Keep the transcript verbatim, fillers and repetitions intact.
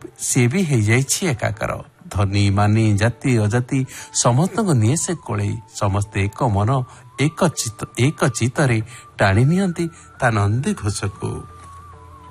सी भी हो जाइछि एकाकर। धनी मानी जाति अजाति समस्त निये से कोले समस्ते एक मन एक चित एक चित्तरे टाणी नियंती ता नंदी घोष को।